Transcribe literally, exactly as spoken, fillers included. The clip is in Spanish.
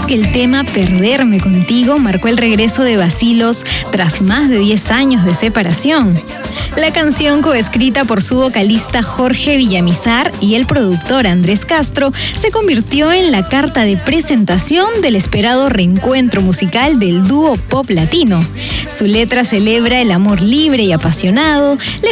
¿Sabías que el tema Perderme Contigo marcó el regreso de Bacilos tras más de diez años de separación? La canción, coescrita por su vocalista Jorge Villamizar y el productor Andrés Castro, se convirtió en la carta de presentación del esperado reencuentro musical del dúo pop latino. Su letra celebra el amor libre y apasionado,